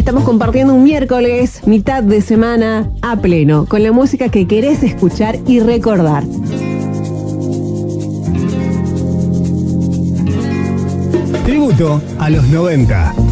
Estamos compartiendo un miércoles, mitad de semana, a pleno, con la música que querés escuchar y recordar. Tributo a los 90.